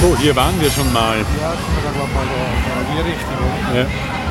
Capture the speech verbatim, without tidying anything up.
So, hier waren wir schon mal. Ja, sind wir da, glaube ich, mal da, da in die Richtung. Oder? Ja.